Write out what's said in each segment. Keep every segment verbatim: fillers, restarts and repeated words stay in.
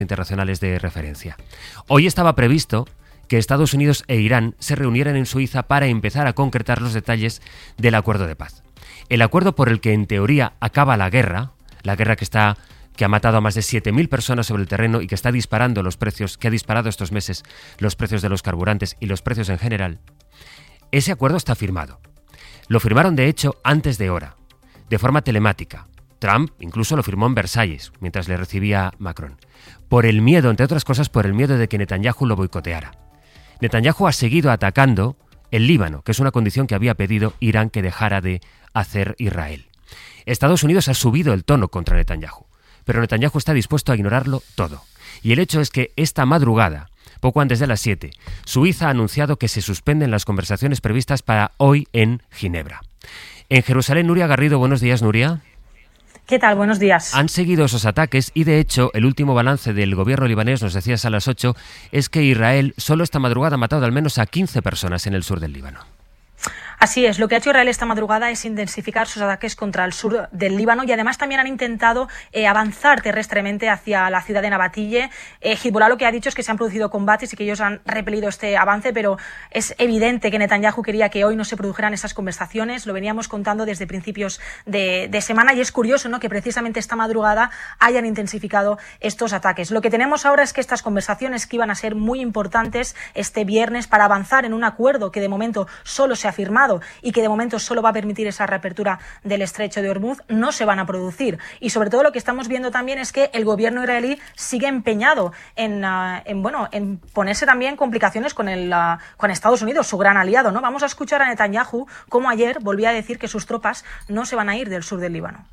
internacionales de referencia. Hoy estaba previsto que Estados Unidos e Irán se reunieran en Suiza para empezar a concretar los detalles del acuerdo de paz. El acuerdo por el que en teoría acaba la guerra, la guerra que está que ha matado a más de siete mil personas sobre el terreno y que está disparando los precios, que ha disparado estos meses los precios de los carburantes y los precios en general. Ese acuerdo está firmado. Lo firmaron de hecho antes de hora, de forma telemática. Trump incluso lo firmó en Versalles, mientras le recibía Macron. Por el miedo, entre otras cosas, por el miedo de que Netanyahu lo boicoteara. Netanyahu ha seguido atacando el Líbano, que es una condición que había pedido Irán que dejara de hacer Israel. Estados Unidos ha subido el tono contra Netanyahu, pero Netanyahu está dispuesto a ignorarlo todo. Y el hecho es que esta madrugada, poco antes de las siete, Suiza ha anunciado que se suspenden las conversaciones previstas para hoy en Ginebra. En Jerusalén, Nuria Garrido, buenos días, Nuria. ¿Qué tal? Buenos días. Han seguido esos ataques y, de hecho, el último balance del gobierno libanés, nos decías a las ocho, es que Israel solo esta madrugada ha matado al menos a quince personas en el sur del Líbano. Así es, lo que ha hecho Israel esta madrugada es intensificar sus ataques contra el sur del Líbano y además también han intentado eh, avanzar terrestremente hacia la ciudad de Nabatille. Eh, Hezbollah lo que ha dicho es que se han producido combates y que ellos han repelido este avance, pero es evidente que Netanyahu quería que hoy no se produjeran esas conversaciones. Lo veníamos contando desde principios de, de semana y es curioso, ¿no?, que precisamente esta madrugada hayan intensificado estos ataques. Lo que tenemos ahora es que estas conversaciones, que iban a ser muy importantes este viernes para avanzar en un acuerdo que de momento solo se ha firmado y que de momento solo va a permitir esa reapertura del estrecho de Hormuz, no se van a producir. Y sobre todo lo que estamos viendo también es que el gobierno israelí sigue empeñado en, uh, en, bueno, en ponerse también complicaciones con, el, uh, con Estados Unidos, su gran aliado, ¿no? Vamos a escuchar a Netanyahu como ayer volvía a decir que sus tropas no se van a ir del sur del Líbano.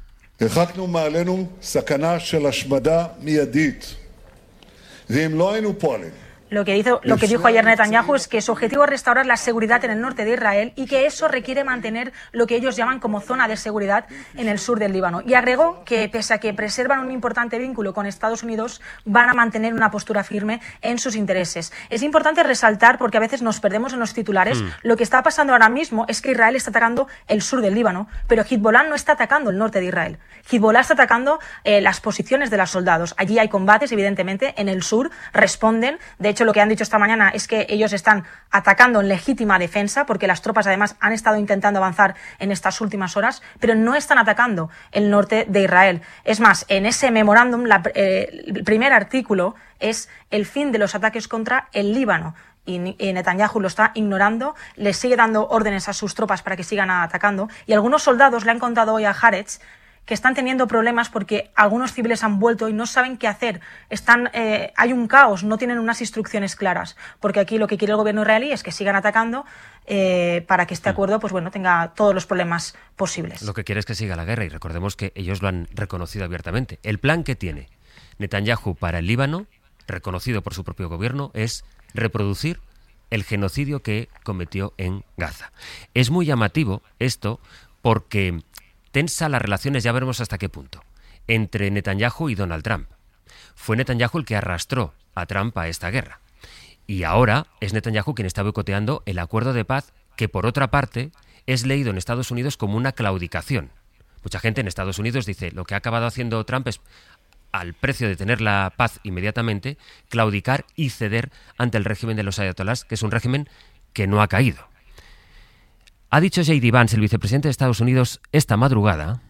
Lo que, hizo, lo que dijo ayer Netanyahu es que su objetivo es restaurar la seguridad en el norte de Israel y que eso requiere mantener lo que ellos llaman como zona de seguridad en el sur del Líbano. Y agregó que, pese a que preservan un importante vínculo con Estados Unidos, van a mantener una postura firme en sus intereses. Es importante resaltar, porque a veces nos perdemos en los titulares, mm. lo que está pasando ahora mismo es que Israel está atacando el sur del Líbano, pero Hezbollah no está atacando el norte de Israel. Hezbollah está atacando eh, las posiciones de los soldados. Allí hay combates, evidentemente, en el sur responden. De hecho, lo que han dicho esta mañana es que ellos están atacando en legítima defensa, porque las tropas además han estado intentando avanzar en estas últimas horas, pero no están atacando el norte de Israel. Es más, en ese memorándum, la, eh, el primer artículo es el fin de los ataques contra el Líbano. Y Netanyahu lo está ignorando, le sigue dando órdenes a sus tropas para que sigan atacando. Y algunos soldados le han contado hoy a Haaretz que están teniendo problemas porque algunos civiles han vuelto y no saben qué hacer. Están, eh, hay un caos, no tienen unas instrucciones claras, porque aquí lo que quiere el gobierno israelí es que sigan atacando eh, para que este acuerdo, pues bueno, tenga todos los problemas posibles. Lo que quiere es que siga la guerra y recordemos que ellos lo han reconocido abiertamente. El plan que tiene Netanyahu para el Líbano, reconocido por su propio gobierno, es reproducir el genocidio que cometió en Gaza. Es muy llamativo esto porque tensa las relaciones, ya veremos hasta qué punto, entre Netanyahu y Donald Trump. Fue Netanyahu el que arrastró a Trump a esta guerra. Y ahora es Netanyahu quien está boicoteando el acuerdo de paz que, por otra parte, es leído en Estados Unidos como una claudicación. Mucha gente en Estados Unidos dice lo que ha acabado haciendo Trump es, al precio de tener la paz inmediatamente, claudicar y ceder ante el régimen de los ayatolás, que es un régimen que no ha caído. Ha dicho J D Vance, el vicepresidente de Estados Unidos, esta madrugada,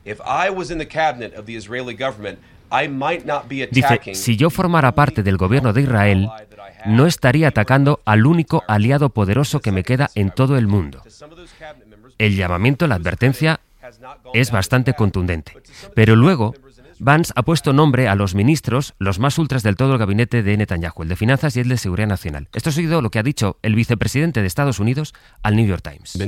dice, si yo formara parte del gobierno de Israel, no estaría atacando al único aliado poderoso que me queda en todo el mundo. El llamamiento, la advertencia, es bastante contundente. Pero luego, Vance ha puesto nombre a los ministros, los más ultras del todo el gabinete de Netanyahu, el de Finanzas y el de Seguridad Nacional. Esto ha sido lo que ha dicho el vicepresidente de Estados Unidos al New York Times.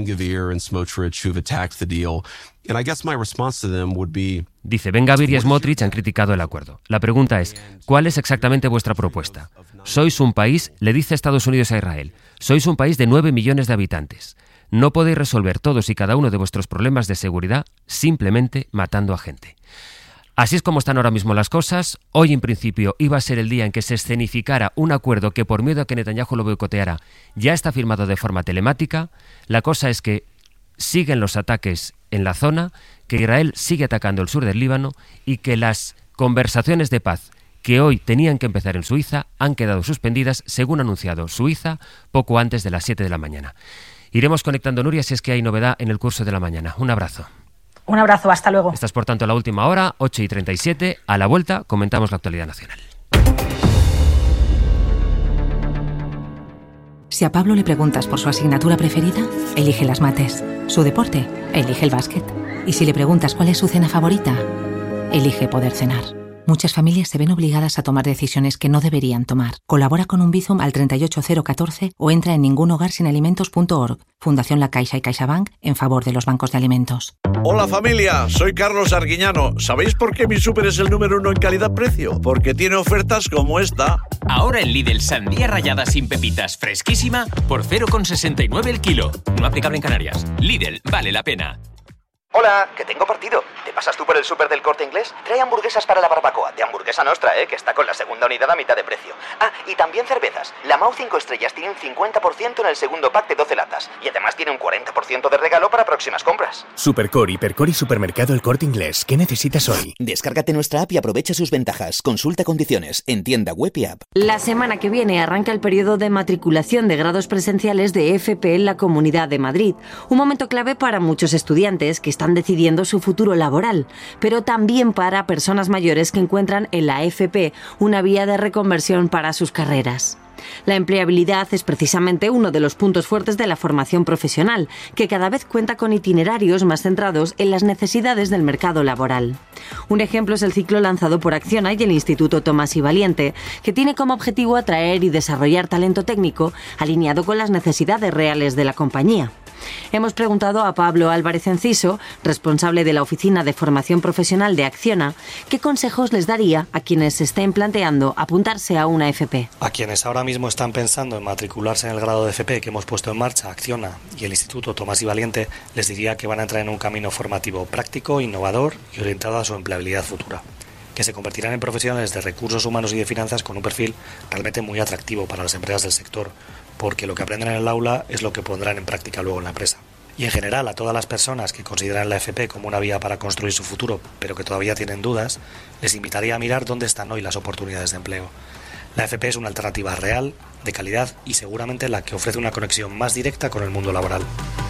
Dice, Ben Gvir y Smotrich han criticado el acuerdo. La pregunta es, ¿cuál es exactamente vuestra propuesta? Sois un país, le dice Estados Unidos a Israel, sois un país de nueve millones de habitantes. No podéis resolver todos y cada uno de vuestros problemas de seguridad simplemente matando a gente. Así es como están ahora mismo las cosas. Hoy, en principio, iba a ser el día en que se escenificara un acuerdo que, por miedo a que Netanyahu lo boicoteara, ya está firmado de forma telemática. La cosa es que siguen los ataques en la zona, que Israel sigue atacando el sur del Líbano y que las conversaciones de paz que hoy tenían que empezar en Suiza han quedado suspendidas, según ha anunciado Suiza, poco antes de las siete de la mañana. Iremos conectando, Nuria, si es que hay novedad en el curso de la mañana. Un abrazo. Un abrazo, hasta luego. Estás, por tanto, a la última hora, ocho y treinta y siete. A la vuelta comentamos la actualidad nacional. Si a Pablo le preguntas por su asignatura preferida, elige las mates. Su deporte, elige el básquet. Y si le preguntas cuál es su cena favorita, elige poder cenar. Muchas familias se ven obligadas a tomar decisiones que no deberían tomar. Colabora con un Bizum al treinta y ocho cero catorce o entra en ningunhogarsinalimentos punto org. Fundación La Caixa y CaixaBank en favor de los bancos de alimentos. Hola familia, soy Carlos Arguiñano. ¿Sabéis por qué mi súper es el número uno en calidad-precio? Porque tiene ofertas como esta. Ahora en Lidl, sandía rallada sin pepitas fresquísima por cero coma sesenta y nueve el kilo. No aplicable en Canarias. Lidl, vale la pena. Hola, que tengo partido. ¿Te pasas tú por el súper del Corte Inglés? Trae hamburguesas para la barbacoa, de Hamburguesa Nostra, ¿eh? Que está con la segunda unidad a mitad de precio. Ah, y también cervezas. La Mau cinco estrellas tiene un cincuenta por ciento en el segundo pack de doce latas. Y además tiene un cuarenta por ciento de regalo para próximas compras. Supercore, Hipercore y Supermercado El Corte Inglés. ¿Qué necesitas hoy? Descárgate nuestra app y aprovecha sus ventajas. Consulta condiciones en tienda web y app. La semana que viene arranca el periodo de matriculación de grados presenciales de F P en la Comunidad de Madrid. Un momento clave para muchos estudiantes que están decidiendo su futuro laboral, pero también para personas mayores que encuentran en la F P una vía de reconversión para sus carreras. La empleabilidad es precisamente uno de los puntos fuertes de la formación profesional, que cada vez cuenta con itinerarios más centrados en las necesidades del mercado laboral. Un ejemplo es el ciclo lanzado por Acciona y el Instituto Tomás y Valiente, que tiene como objetivo atraer y desarrollar talento técnico alineado con las necesidades reales de la compañía. Hemos preguntado a Pablo Álvarez Enciso, responsable de la Oficina de Formación Profesional de Acciona, qué consejos les daría a quienes se estén planteando apuntarse a una F P. A quienes ahora mismo están pensando en matricularse en el grado de F P que hemos puesto en marcha, Acciona y el Instituto Tomás y Valiente, les diría que van a entrar en un camino formativo práctico, innovador y orientado a su empleabilidad futura, que se convertirán en profesionales de recursos humanos y de finanzas con un perfil realmente muy atractivo para las empresas del sector, porque lo que aprenden en el aula es lo que pondrán en práctica luego en la empresa. Y en general a todas las personas que consideran la F P como una vía para construir su futuro, pero que todavía tienen dudas, les invitaría a mirar dónde están hoy las oportunidades de empleo. La F P es una alternativa real, de calidad y seguramente la que ofrece una conexión más directa con el mundo laboral.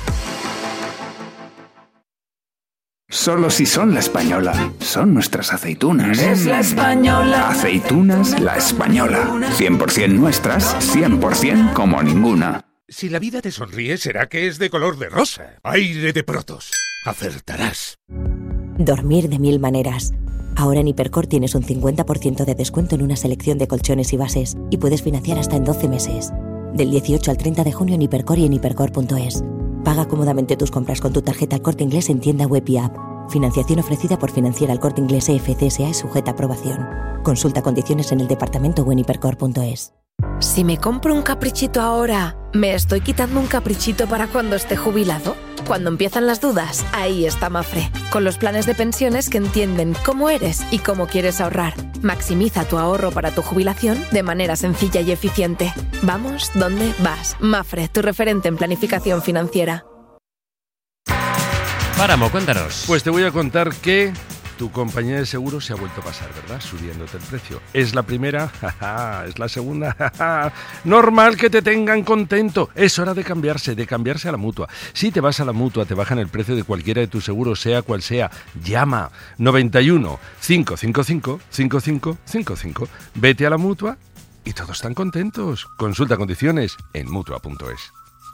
Solo si son La Española. Son nuestras aceitunas. Es La Española. Aceitunas La Española. cien por ciento nuestras, cien por ciento como ninguna. Si la vida te sonríe, será que es de color de rosa. Aire de Protos. Acertarás. Dormir de mil maneras. Ahora en Hipercor tienes un cincuenta por ciento de descuento en una selección de colchones y bases y puedes financiar hasta en doce meses. Del dieciocho al treinta de junio en Hipercor y en hipercor punto es. Paga cómodamente tus compras con tu tarjeta El Corte Inglés en tienda web y app. Financiación ofrecida por Financiera El Corte Inglés E F C S A y sujeta a aprobación. Consulta condiciones en el departamento o en hipercor punto es. Si me compro un caprichito ahora, ¿me estoy quitando un caprichito para cuando esté jubilado? Cuando empiezan las dudas, ahí está Mafre, con los planes de pensiones que entienden cómo eres y cómo quieres ahorrar. Maximiza tu ahorro para tu jubilación de manera sencilla y eficiente. Vamos, ¿dónde vas? Mafre, tu referente en planificación financiera. Páramo, cuéntanos. Pues te voy a contar que tu compañía de seguros se ha vuelto a pasar, ¿verdad? Subiéndote el precio. ¿Es la primera? ¡Ja! ¿Es la segunda? ¡Ja! Normal que te tengan contento. Es hora de cambiarse, de cambiarse a la Mutua. Si te vas a la Mutua, te bajan el precio de cualquiera de tus seguros, sea cual sea. Llama noventa y uno, cinco cinco cinco, cinco cinco cinco cinco. Vete a la Mutua y todos están contentos. Consulta condiciones en mutua punto es.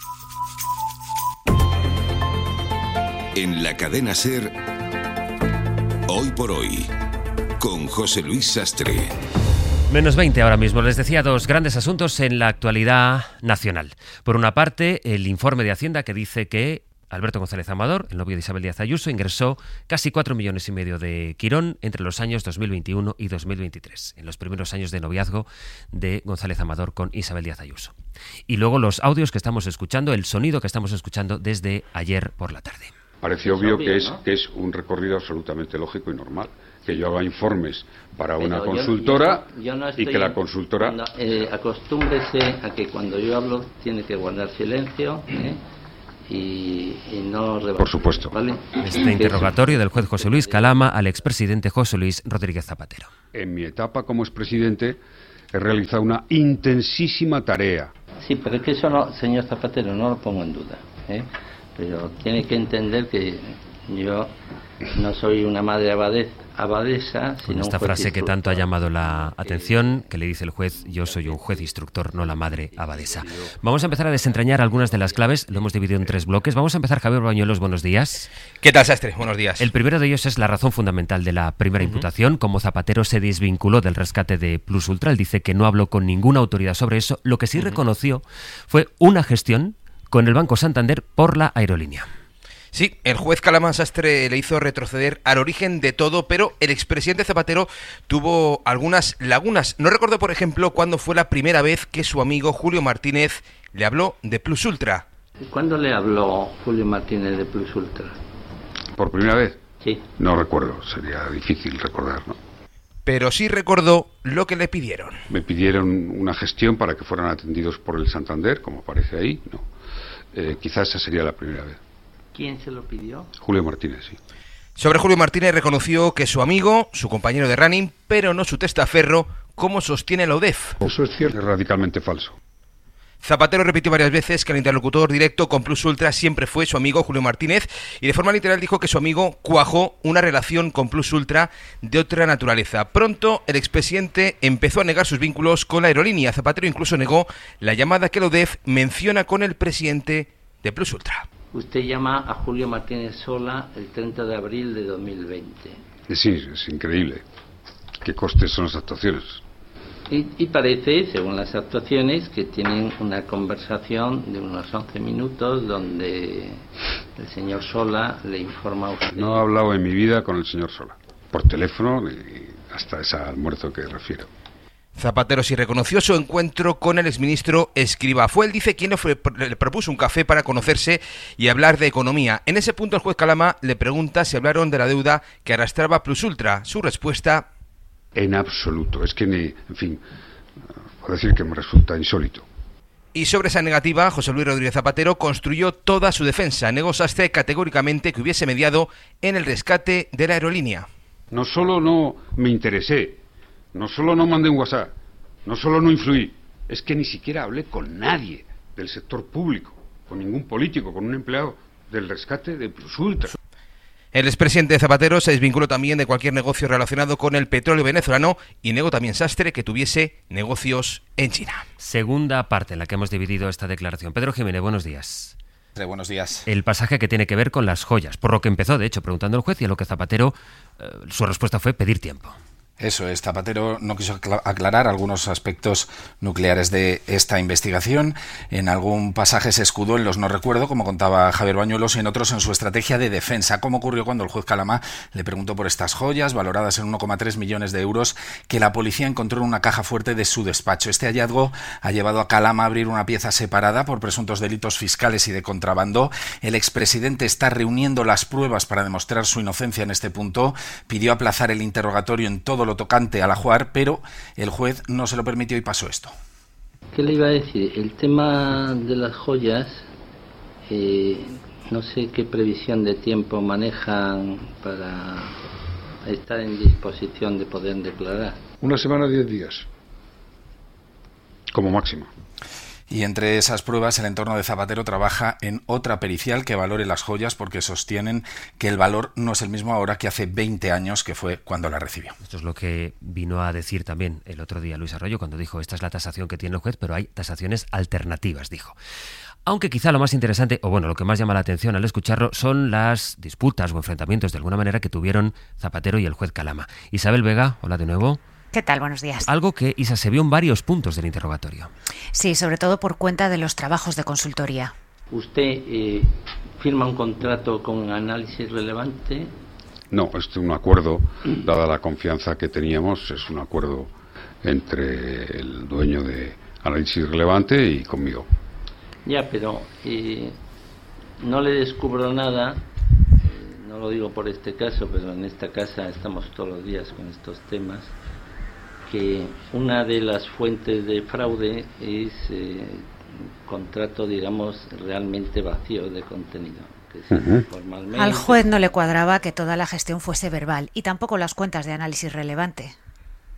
En la cadena SER, Hoy por Hoy, con José Luis Sastre. Menos veinte ahora mismo. Les decía dos grandes asuntos en la actualidad nacional. Por una parte, el informe de Hacienda que dice que Alberto González Amador, el novio de Isabel Díaz Ayuso, ingresó casi cuatro millones y medio de Quirón entre los años dos mil veintiuno y dos mil veintitrés, en los primeros años de noviazgo de González Amador con Isabel Díaz Ayuso. Y luego los audios que estamos escuchando, el sonido que estamos escuchando desde ayer por la tarde. Parece obvio que es, que es un recorrido absolutamente lógico y normal. Que yo haga informes para una Pero consultora yo, yo, yo no estoy, y que la consultora... No, eh, acostúmbrese a que cuando yo hablo tiene que guardar silencio ¿eh? y, y no rebatir. Por supuesto. ¿Vale? Este interrogatorio del juez José Luis Calama al expresidente José Luis Rodríguez Zapatero. en mi etapa como expresidente he realizado una intensísima tarea. Sí, pero es que eso, no, señor Zapatero, no lo pongo en duda, ¿eh? Pero tiene que entender que yo no soy una madre abadesa, abadesa sino esta frase que tanto ha llamado la atención, que le dice el juez: yo soy un juez instructor, no la madre abadesa. Vamos a empezar a desentrañar algunas de las claves, lo hemos dividido en tres bloques. Vamos a empezar, Javier Bañuelos, buenos días. ¿Qué tal, Sastre? Buenos días. El primero de ellos es la razón fundamental de la primera uh-huh. imputación. Como Zapatero se desvinculó del rescate de Plus Ultra, él dice que no habló con ninguna autoridad sobre eso. Lo que sí uh-huh. reconoció fue una gestión con el Banco Santander por la aerolínea. Sí, el juez Calama Sastre le hizo retroceder al origen de todo, pero el expresidente Zapatero tuvo algunas lagunas. No recuerdo, por ejemplo, cuándo fue la primera vez que su amigo Julio Martínez le habló de Plus Ultra. ¿Cuándo le habló Julio Martínez de Plus Ultra? ¿Por primera vez? Sí. No recuerdo, sería difícil recordar, ¿no? Pero sí recordó lo que le pidieron. Me pidieron una gestión para que fueran atendidos por el Santander, como aparece ahí, ¿no? Eh, quizás esa sería la primera vez. ¿Quién se lo pidió? Julio Martínez, sí. Sobre Julio Martínez reconoció que su amigo, su compañero de running, pero no su testaferro, como sostiene la U D E F. Eso es cierto, es radicalmente falso. Zapatero repitió varias veces que el interlocutor directo con Plus Ultra siempre fue su amigo Julio Martínez y de forma literal dijo que su amigo cuajó una relación con Plus Ultra de otra naturaleza. Pronto el expresidente empezó a negar sus vínculos con la aerolínea. Zapatero incluso negó la llamada que la U D E F menciona con el presidente de Plus Ultra. Usted llama a Julio Martínez Sola el treinta de abril de dos mil veinte. Sí, es increíble. ¿Qué costes son las actuaciones? Y, y parece, según las actuaciones, que tienen una conversación de unos once minutos donde el señor Sola le informa a usted. No he hablado en mi vida con el señor Sola, por teléfono y hasta ese almuerzo que refiero. Zapatero sí reconoció su encuentro con el exministro Escrivá. Fue él, dice, quien le, fue, le propuso un café para conocerse y hablar de economía. En ese punto el juez Calama le pregunta si hablaron de la deuda que arrastraba Plus Ultra. Su respuesta: en absoluto. Es que, ni, en fin, puedo decir que me resulta insólito. Y sobre esa negativa, José Luis Rodríguez Zapatero construyó toda su defensa. Negó Sastre categóricamente que hubiese mediado en el rescate de la aerolínea. No solo no me interesé, no solo no mandé un WhatsApp, no solo no influí, es que ni siquiera hablé con nadie del sector público, con ningún político, con un empleado del rescate de Plus Ultra. El expresidente Zapatero se desvinculó también de cualquier negocio relacionado con el petróleo venezolano y negó también Sastre que tuviese negocios en China. Segunda parte en la que hemos dividido esta declaración. Pedro Jiménez, buenos días. Buenos días. El pasaje que tiene que ver con las joyas, por lo que empezó, de hecho, preguntando al juez, y a lo que Zapatero, eh, su respuesta fue pedir tiempo. Eso es, Zapatero no quiso aclarar algunos aspectos nucleares de esta investigación. En algún pasaje se escudó en los no recuerdo, como contaba Javier Bañuelos, y en otros en su estrategia de defensa, como ocurrió cuando el juez Calama le preguntó por estas joyas, valoradas en uno coma tres millones de euros, que la policía encontró en una caja fuerte de su despacho. Este hallazgo ha llevado a Calama a abrir una pieza separada por presuntos delitos fiscales y de contrabando. El expresidente está reuniendo las pruebas para demostrar su inocencia en este punto. Pidió aplazar el interrogatorio en todo lo tocante al ajuar, pero el juez no se lo permitió y pasó esto. ¿Qué le iba a decir? El tema de las joyas, eh, no sé qué previsión de tiempo manejan para estar en disposición de poder declarar. Una semana, diez días, como máximo. Y entre esas pruebas, el entorno de Zapatero trabaja en otra pericial que valore las joyas, porque sostienen que el valor no es el mismo ahora que hace veinte años, que fue cuando la recibió. Esto es lo que vino a decir también el otro día Luis Arroyo cuando dijo: esta es la tasación que tiene el juez, pero hay tasaciones alternativas, dijo. Aunque quizá lo más interesante, o bueno, lo que más llama la atención al escucharlo, son las disputas o enfrentamientos de alguna manera que tuvieron Zapatero y el juez Calama. Isabel Vega, hola de nuevo. ¿Qué tal? Buenos días. Algo que, Isa, se vio en varios puntos del interrogatorio. Sí, sobre todo por cuenta de los trabajos de consultoría. ¿Usted eh, firma un contrato con Análisis Relevante? No, es un acuerdo, dada la confianza que teníamos, es un acuerdo entre el dueño de Análisis Relevante y conmigo. Ya, pero eh, no le descubro nada, eh, no lo digo por este caso, pero en esta casa estamos todos los días con estos temas, que una de las fuentes de fraude es eh, contrato, digamos, realmente vacío de contenido. Que uh-huh. formalmente... Al juez no le cuadraba que toda la gestión fuese verbal y tampoco las cuentas de Análisis Relevante.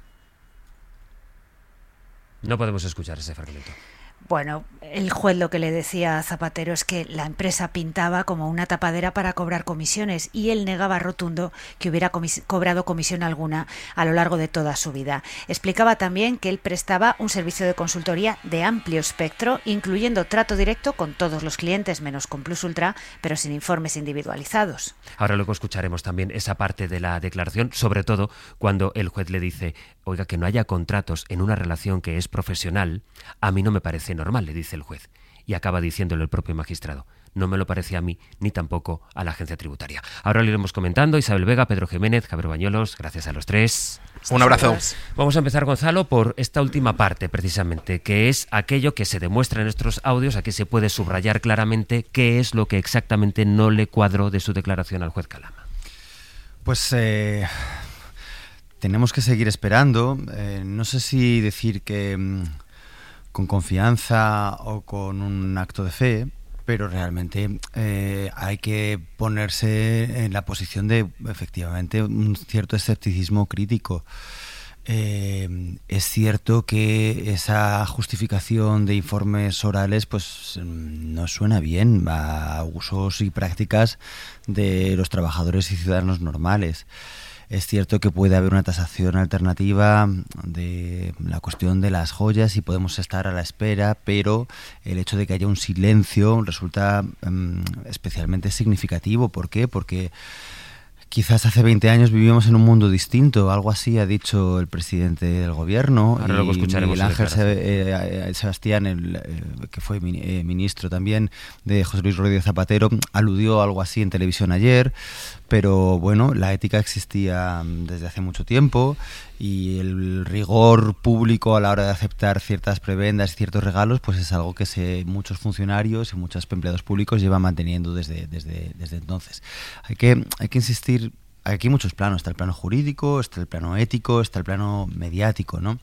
No podemos escuchar ese fragmento. Bueno, el juez lo que le decía a Zapatero es que la empresa pintaba como una tapadera para cobrar comisiones y él negaba rotundo que hubiera comis- cobrado comisión alguna a lo largo de toda su vida. Explicaba también que él prestaba un servicio de consultoría de amplio espectro, incluyendo trato directo con todos los clientes, menos con Plus Ultra, pero sin informes individualizados. Ahora luego escucharemos también esa parte de la declaración, sobre todo cuando el juez le dice, oiga, que no haya contratos en una relación que es profesional, a mí no me parece normal, le dice el juez. Y acaba diciéndole el propio magistrado, no me lo parece a mí ni tampoco a la agencia tributaria. Ahora lo iremos comentando. Isabel Vega, Pedro Jiménez, Javier Bañuelos, gracias a los tres. Un abrazo. Vamos a empezar, Gonzalo, por esta última parte, precisamente, que es aquello que se demuestra en nuestros audios. Aquí se puede subrayar claramente qué es lo que exactamente no le cuadró de su declaración al juez Calama. Pues eh, tenemos que seguir esperando. Eh, no sé si decir que mmm, con confianza o con un acto de fe, pero realmente eh, hay que ponerse en la posición de, efectivamente, un cierto escepticismo crítico. Eh, es cierto que esa justificación de informes orales pues no suena bien a usos y prácticas de los trabajadores y ciudadanos normales. Es cierto que puede haber una tasación alternativa de la cuestión de las joyas y podemos estar a la espera, pero el hecho de que haya un silencio resulta um, especialmente significativo. ¿Por qué? Porque quizás hace veinte años vivíamos en un mundo distinto, algo así ha dicho el presidente del gobierno. Ahora luego escucharemos Miguel Ángel Se- eh, Sebastián, el, eh, que fue min- eh, ministro también de José Luis Rodríguez Zapatero, aludió a algo así en televisión ayer. Pero bueno, la ética existía desde hace mucho tiempo y el rigor público a la hora de aceptar ciertas prebendas y ciertos regalos pues es algo que se, muchos funcionarios y muchos empleados públicos llevan manteniendo desde, desde, desde entonces. Hay que, hay que insistir, aquí hay muchos planos, está el plano jurídico, está el plano ético, está el plano mediático, ¿no?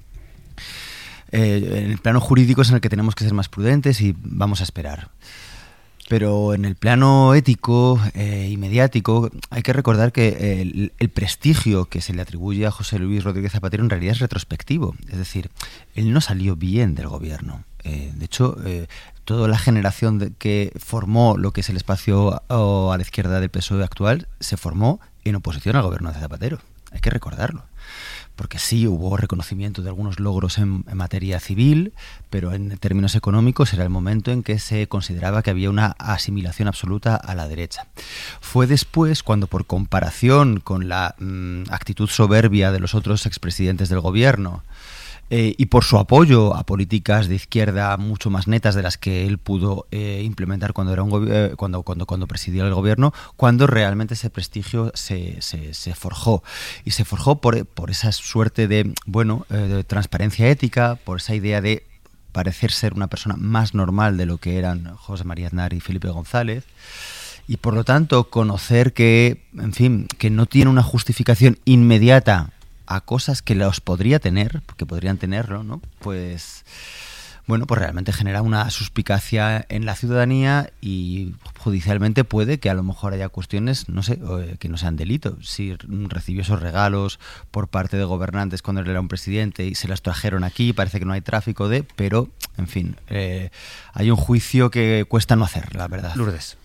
Eh, en el plano jurídico es en el que tenemos que ser más prudentes y vamos a esperar. Pero en el plano ético eh, y mediático hay que recordar que el, el prestigio que se le atribuye a José Luis Rodríguez Zapatero en realidad es retrospectivo. Es decir, él no salió bien del gobierno. Eh, de hecho, eh, toda la generación de, que formó lo que es el espacio a, a la izquierda del P S O E actual se formó en oposición al gobierno de Zapatero. Hay que recordarlo. Porque sí hubo reconocimiento de algunos logros en, en materia civil, pero en términos económicos era el momento en que se consideraba que había una asimilación absoluta a la derecha. Fue después cuando, por comparación con la mmm, actitud soberbia de los otros expresidentes del gobierno, Eh, y por su apoyo a políticas de izquierda mucho más netas de las que él pudo eh, implementar cuando era un gobi- eh, cuando, cuando, cuando presidía el gobierno, cuando realmente ese prestigio se, se, se forjó. Y se forjó por, por esa suerte de, bueno, eh, de transparencia ética, por esa idea de parecer ser una persona más normal de lo que eran José María Aznar y Felipe González. Y por lo tanto, conocer que, en fin, que no tiene una justificación inmediata a cosas que los podría tener, porque podrían tenerlo, ¿no? Pues, bueno, pues realmente genera una suspicacia en la ciudadanía y judicialmente puede que a lo mejor haya cuestiones, no sé, que no sean delito. Si recibió esos regalos por parte de gobernantes cuando él era un presidente y se los trajeron aquí, parece que no hay tráfico de, pero, en fin, eh, hay un juicio que cuesta no hacer, la verdad. Lourdes.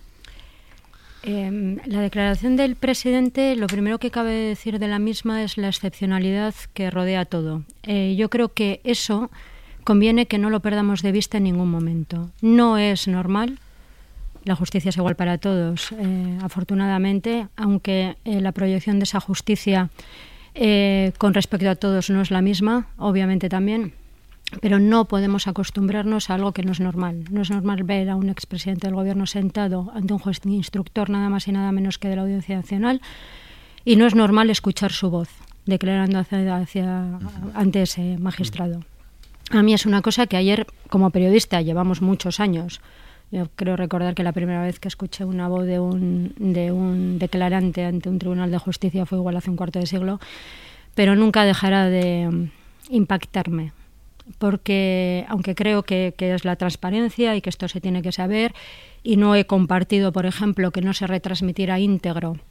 Eh, la declaración del presidente, lo primero que cabe decir de la misma es la excepcionalidad que rodea todo. Eh, yo creo que eso conviene que no lo perdamos de vista en ningún momento. No es normal, la justicia es igual para todos, eh, afortunadamente, aunque eh, la proyección de esa justicia eh, con respecto a todos no es la misma, obviamente también. Pero no podemos acostumbrarnos a algo que no es normal. No es normal ver a un expresidente del gobierno sentado ante un juez instructor nada más y nada menos que de la Audiencia Nacional, y no es normal escuchar su voz declarando hacia, hacia, ante ese magistrado. A mí es una cosa que ayer, como periodista, llevamos muchos años. Yo creo recordar que la primera vez que escuché una voz de un, de un declarante ante un tribunal de justicia fue igual hace un cuarto de siglo, pero nunca dejará de impactarme. Porque aunque creo que, que es la transparencia y que esto se tiene que saber, y no he compartido, por ejemplo, que no se retransmitiera íntegro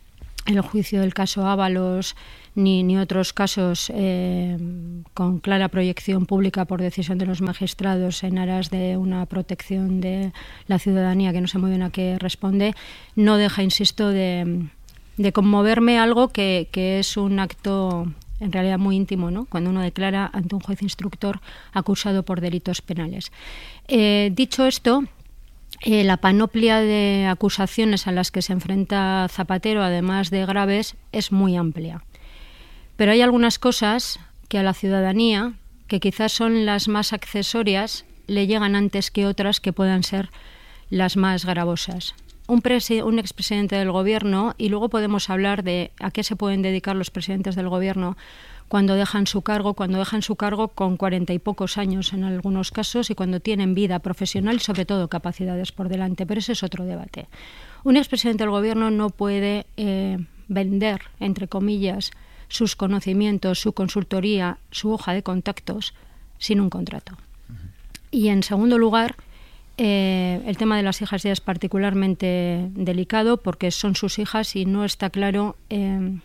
el juicio del caso Ábalos ni, ni otros casos eh, con clara proyección pública por decisión de los magistrados en aras de una protección de la ciudadanía que no sé muy bien a qué responde, no deja, insisto, de, de conmoverme algo que, que es un acto en realidad muy íntimo, ¿no? Cuando uno declara ante un juez instructor acusado por delitos penales. Eh, dicho esto, Eh, la panoplia de acusaciones a las que se enfrenta Zapatero, además de graves, es muy amplia. Pero hay algunas cosas que a la ciudadanía, que quizás son las más accesorias, le llegan antes que otras que puedan ser las más gravosas. Un, presi- un expresidente del Gobierno, y luego podemos hablar de a qué se pueden dedicar los presidentes del Gobierno cuando dejan su cargo, cuando dejan su cargo con cuarenta y pocos años en algunos casos y cuando tienen vida profesional y sobre todo capacidades por delante, pero ese es otro debate. Un expresidente del Gobierno no puede eh, vender, entre comillas, sus conocimientos, su consultoría, su hoja de contactos sin un contrato. Y en segundo lugar, eh, el tema de las hijas ya es particularmente delicado porque son sus hijas y no está claro eh,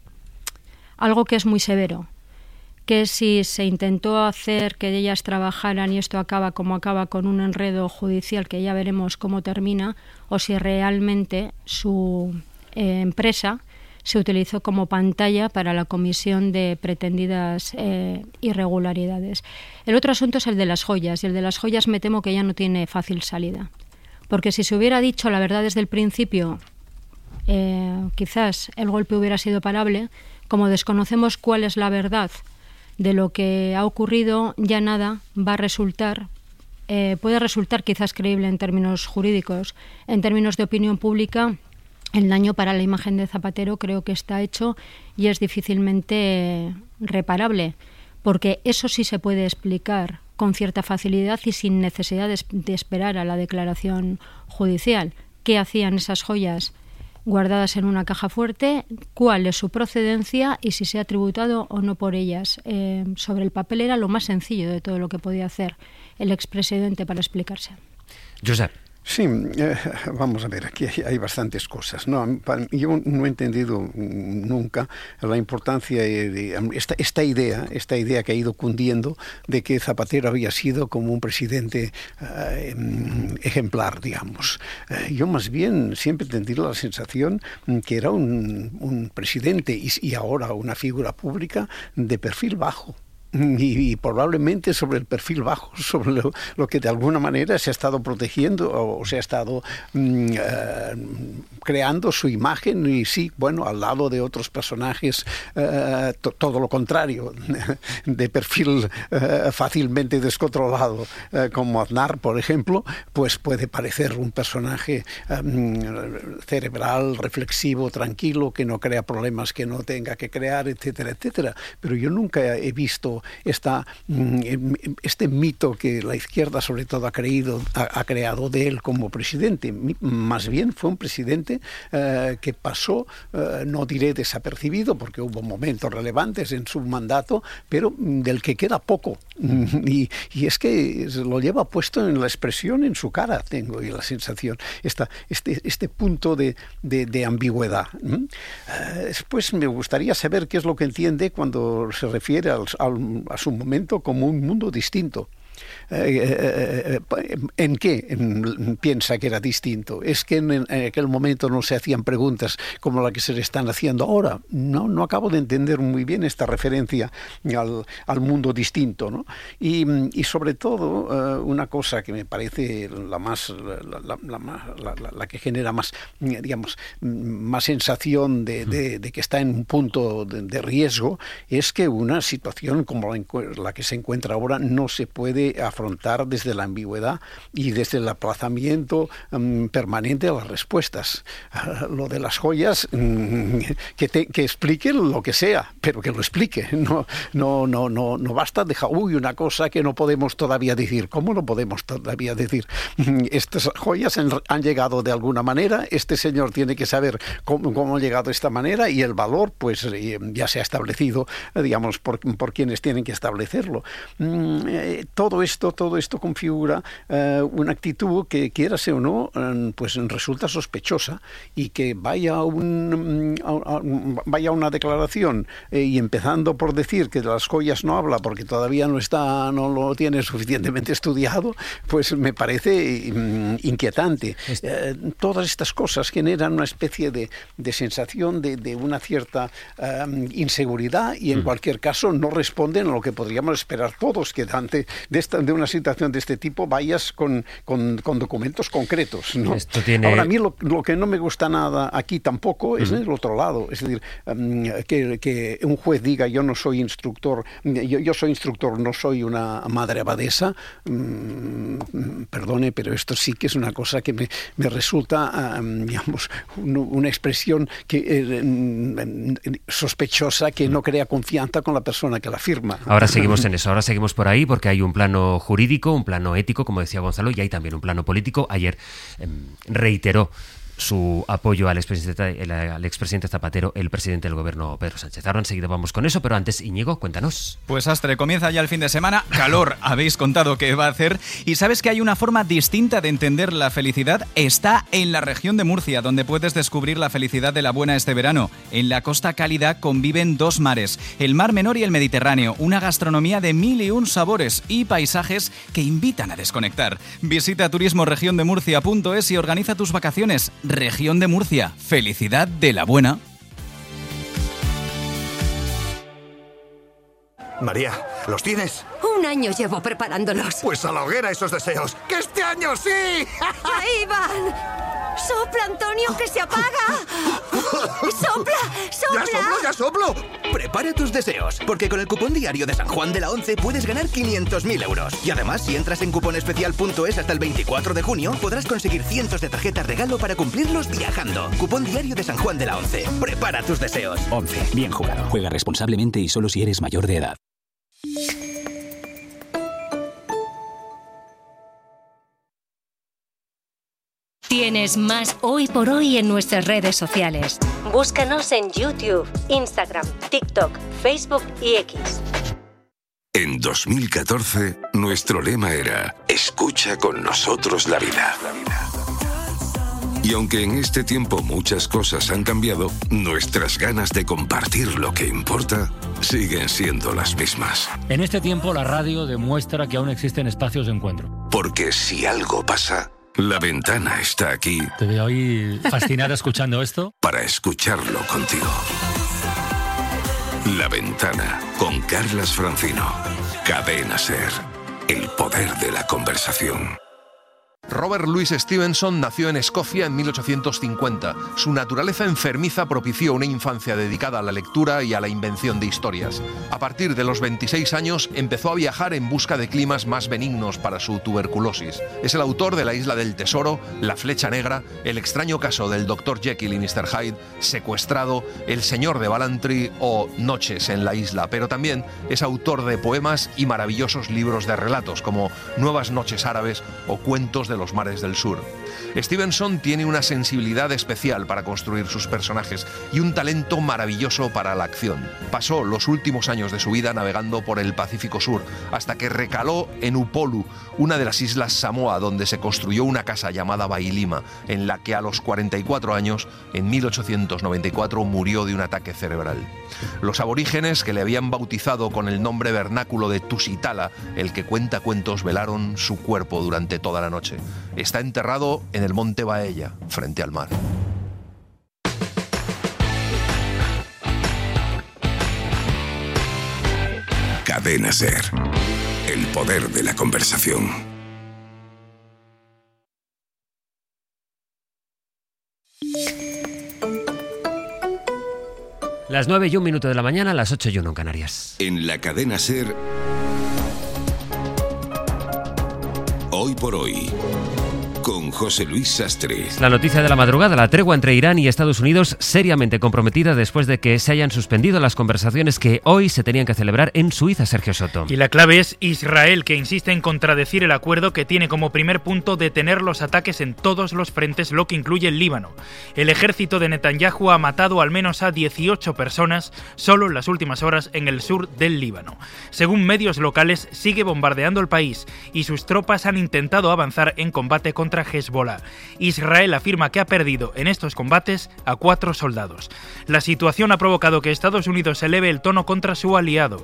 algo que es muy severo, que si se intentó hacer que ellas trabajaran y esto acaba como acaba con un enredo judicial que ya veremos cómo termina, o si realmente su eh, empresa se utilizó como pantalla para la comisión de pretendidas eh, irregularidades. El otro asunto es el de las joyas, y el de las joyas me temo que ya no tiene fácil salida, porque si se hubiera dicho la verdad desde el principio, eh, quizás el golpe hubiera sido parable. Como desconocemos cuál es la verdad de lo que ha ocurrido, ya nada va a resultar, eh, puede resultar quizás creíble en términos jurídicos. En términos de opinión pública, el daño para la imagen de Zapatero creo que está hecho y es difícilmente reparable, porque eso sí se puede explicar con cierta facilidad y sin necesidad de, de esperar a la declaración judicial. ¿Qué hacían esas joyas guardadas en una caja fuerte? ¿Cuál es su procedencia y si se ha tributado o no por ellas? Eh, sobre el papel era lo más sencillo de todo lo que podía hacer el expresidente para explicarse. Josep. Sí, eh, vamos a ver, aquí hay, hay bastantes cosas, ¿no? Yo no he entendido nunca la importancia de esta, esta idea, esta idea que ha ido cundiendo de que Zapatero había sido como un presidente eh, ejemplar, digamos. Eh, yo más bien siempre he tenido la sensación que era un, un presidente y, y ahora una figura pública de perfil bajo. Y, y probablemente sobre el perfil bajo, sobre lo, lo que de alguna manera se ha estado protegiendo o, o se ha estado mm, uh, creando su imagen, y sí, bueno, al lado de otros personajes uh, to, todo lo contrario, de perfil uh, fácilmente descontrolado, uh, como Aznar, por ejemplo, pues puede parecer un personaje um, cerebral, reflexivo, tranquilo, que no crea problemas que no tenga que crear, etcétera, etcétera. Pero yo nunca he visto Esta, este mito que la izquierda sobre todo ha creído, ha, ha creado de él como presidente. Más bien fue un presidente eh, que pasó, eh, no diré desapercibido, porque hubo momentos relevantes en su mandato, pero del que queda poco. Y, y es que lo lleva puesto en la expresión, en su cara, tengo la sensación, esta, este, este punto de, de, de ambigüedad. Eh, después me gustaría saber qué es lo que entiende cuando se refiere al, al a su momento como un mundo distinto. Eh, eh, ¿En qué en, piensa que era distinto? ¿Es que en, en aquel momento no se hacían preguntas como la que se le están haciendo ahora? No, no acabo de entender muy bien esta referencia al, al mundo distinto, ¿no? Y, y sobre todo, uh, una cosa que me parece la más la, la, la, la, la, la que genera más, digamos, más sensación de, de, de que está en un punto de, de riesgo, es que una situación como la, la que se encuentra ahora no se puede afrontar desde la ambigüedad y desde el aplazamiento um, permanente de las respuestas. Uh, lo de las joyas, um, que, te, que explique lo que sea, pero que lo explique. No, no, no, no, no basta dejar, uy, una cosa que no podemos todavía decir. ¿Cómo no podemos todavía decir? Estas joyas han, han llegado de alguna manera, este señor tiene que saber cómo, cómo ha llegado de esta manera, y el valor pues eh, ya se ha establecido, digamos, por, por quienes tienen que establecerlo. Mm, eh, todo todo esto, todo esto configura eh, una actitud que, quieras o no, eh, pues resulta sospechosa, y que vaya un, a, a, vaya una declaración eh, y empezando por decir que de las joyas no habla porque todavía no está, no lo tiene suficientemente estudiado, pues me parece mm, inquietante. Eh, todas estas cosas generan una especie de, de sensación de, de una cierta um, inseguridad, y en mm. cualquier caso no responden a lo que podríamos esperar todos, que ante de, esta, de una situación de este tipo vayas con, con, con documentos concretos, ¿no? Esto tiene... Ahora, a mí lo, lo que no me gusta nada aquí tampoco es mm. en el otro lado, es decir, um, que, que un juez diga yo no soy instructor, yo, yo soy instructor, no soy una madre abadesa, um, perdone, pero esto sí que es una cosa que me, me resulta, um, digamos, un, una expresión que eh, sospechosa, que no crea confianza con la persona que la firma. Ahora seguimos en eso, ahora seguimos por ahí, porque hay un plano jurídico, un plano ético, como decía Gonzalo, y hay también un plano político. Ayer eh, reiteró su apoyo al expresidente, al expresidente Zapatero, el presidente del gobierno, Pedro Sánchez. Ahora enseguida vamos con eso, pero antes, Íñigo, cuéntanos. Pues Astre, comienza ya el fin de semana, calor, habéis contado que va a hacer, y sabes que hay una forma distinta de entender la felicidad, está en la región de Murcia, donde puedes descubrir la felicidad de la buena este verano. En la costa cálida conviven dos mares, el Mar Menor y el Mediterráneo, una gastronomía de mil y un sabores y paisajes que invitan a desconectar. Visita turismo región de murcia punto es y organiza tus vacaciones. Región de Murcia, felicidad de la buena. María, ¿los tienes? Un año llevo preparándolos. Pues a la hoguera esos deseos. ¡Que este año sí! ¡Ahí van! ¡Sopla, Antonio, que se apaga! ¡Sopla, sopla! ¡Ya soplo, ya soplo! Prepara tus deseos, porque con el cupón diario de San Juan de la Once puedes ganar quinientos mil euros. Y además, si entras en cuponespecial punto es hasta el veinticuatro de junio, podrás conseguir cientos de tarjetas regalo para cumplirlos viajando. Cupón diario de San Juan de la Once. Prepara tus deseos. Once. Bien jugado. Juega responsablemente y solo si eres mayor de edad. Tienes más Hoy por Hoy en nuestras redes sociales. Búscanos en YouTube, Instagram, TikTok, Facebook y X. En dos mil catorce, nuestro lema era escucha con nosotros la vida. Y aunque en este tiempo muchas cosas han cambiado, nuestras ganas de compartir lo que importa siguen siendo las mismas. En este tiempo la radio demuestra que aún existen espacios de encuentro. Porque si algo pasa, La Ventana está aquí. Te veo ahí fascinada escuchando esto. Para escucharlo contigo. La Ventana, con Carlas Francino. Cadena SER. El poder de la conversación. Robert Louis Stevenson nació en Escocia en mil ochocientos cincuenta. Su naturaleza enfermiza propició una infancia dedicada a la lectura y a la invención de historias. A partir de los veintiséis años empezó a viajar en busca de climas más benignos para su tuberculosis. Es el autor de La Isla del Tesoro, La Flecha Negra, El extraño caso del doctor Jekyll y mister Hyde, Secuestrado, El Señor de Ballantrae o Noches en la Isla, pero también es autor de poemas y maravillosos libros de relatos como Nuevas Noches Árabes o Cuentos de los Mares del Sur. Stevenson tiene una sensibilidad especial para construir sus personajes y un talento maravilloso para la acción. Pasó los últimos años de su vida navegando por el Pacífico Sur, hasta que recaló en Upolu, una de las islas Samoa, donde se construyó una casa llamada Bailima, en la que a los cuarenta y cuatro años, en mil ochocientos noventa y cuatro, murió de un ataque cerebral. Los aborígenes, que le habían bautizado con el nombre vernáculo de Tusitala, el que cuenta cuentos, velaron su cuerpo durante toda la noche. Está enterrado en el monte Baella, frente al mar. Cadena SER. El poder de la conversación. Las nueve y un minuto de la mañana, las ocho y uno en Canarias. En la Cadena SER, Hoy por Hoy. con José Luis Sastre. La noticia de la madrugada, la tregua entre Irán y Estados Unidos seriamente comprometida después de que se hayan suspendido las conversaciones que hoy se tenían que celebrar en Suiza, Sergio Soto. Y la clave es Israel, que insiste en contradecir el acuerdo que tiene como primer punto detener los ataques en todos los frentes, lo que incluye el Líbano. El ejército de Netanyahu ha matado al menos a dieciocho personas solo en las últimas horas en el sur del Líbano. Según medios locales, sigue bombardeando el país y sus tropas han intentado avanzar en combate contra Hezbollah. Israel afirma que ha perdido en estos combates a cuatro soldados. La situación ha provocado que Estados Unidos eleve el tono contra su aliado.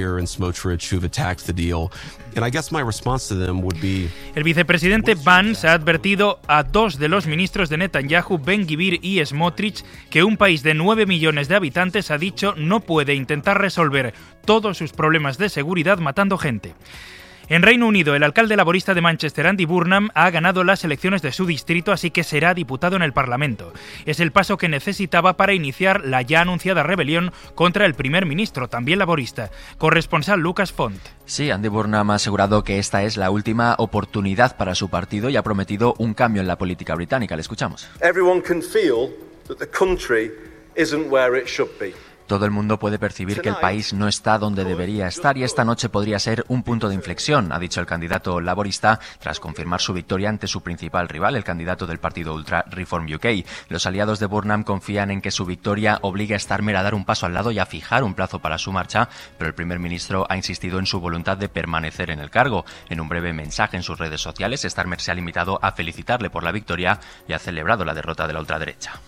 El vicepresidente Vance ha advertido a dos de los ministros de Netanyahu, Ben-Gvir y Smotrich, que un país de nueve millones de habitantes, ha dicho, no puede intentar resolver todos sus problemas de seguridad matando gente. En Reino Unido, el alcalde laborista de Manchester, Andy Burnham, ha ganado las elecciones de su distrito, así que será diputado en el Parlamento. Es el paso que necesitaba para iniciar la ya anunciada rebelión contra el primer ministro, también laborista. Corresponsal Lucas Font. Sí, Andy Burnham ha asegurado que esta es la última oportunidad para su partido y ha prometido un cambio en la política británica. Le escuchamos. Everyone can feel that the country isn't where it should be. Todo el mundo puede percibir que el país no está donde debería estar y esta noche podría ser un punto de inflexión, ha dicho el candidato laborista tras confirmar su victoria ante su principal rival, el candidato del partido ultra Reform U K. Los aliados de Burnham confían en que su victoria obligue a Starmer a dar un paso al lado y a fijar un plazo para su marcha, pero el primer ministro ha insistido en su voluntad de permanecer en el cargo. En un breve mensaje en sus redes sociales, Starmer se ha limitado a felicitarle por la victoria y ha celebrado la derrota de la ultraderecha.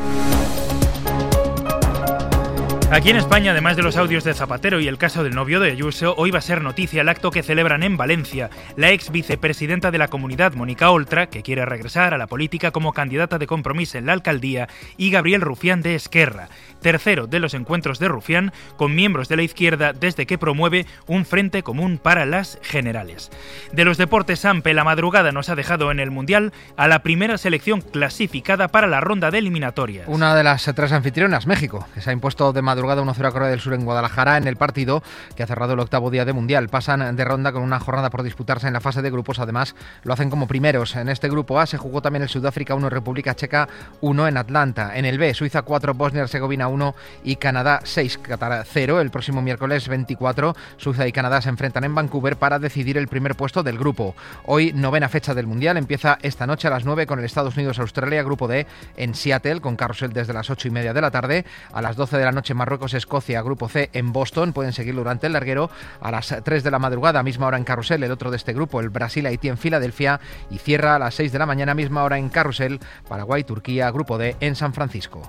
Aquí en España, además de los audios de Zapatero y el caso del novio de Ayuso, hoy va a ser noticia el acto que celebran en Valencia la ex vicepresidenta de la comunidad, Mónica Oltra, que quiere regresar a la política como candidata de Compromís en la alcaldía, y Gabriel Rufián de Esquerra, tercero de los encuentros de Rufián con miembros de la izquierda desde que promueve un frente común para las generales. De los deportes, Sampe, la madrugada nos ha dejado en el Mundial a la primera selección clasificada para la ronda de eliminatorias. Una de las tres anfitrionas, México, que se ha impuesto de madrugada uno cero a Corea del Sur en Guadalajara en el partido que ha cerrado el octavo día de Mundial. Pasan de ronda con una jornada por disputarse en la fase de grupos. Además, lo hacen como primeros. En este grupo A se jugó también el Sudáfrica uno, República Checa uno en Atlanta. En el B, Suiza cuatro, Bosnia-Herzegovina uno y Canadá seis, Qatar cero. El próximo miércoles veinticuatro, Suiza y Canadá se enfrentan en Vancouver para decidir el primer puesto del grupo. Hoy, novena fecha del Mundial, empieza esta noche a las nueve con el Estados Unidos-Australia, grupo D en Seattle, con carrusel desde las ocho y media de la tarde. A las doce de la noche, Marruecos Escocia, grupo C en Boston, pueden seguirlo durante el larguero. A las tres de la madrugada, misma hora en carrusel, el otro de este grupo, el Brasil-Haití en Filadelfia, y cierra a las seis de la mañana, misma hora en carrusel, Paraguay-Turquía, grupo D en San Francisco.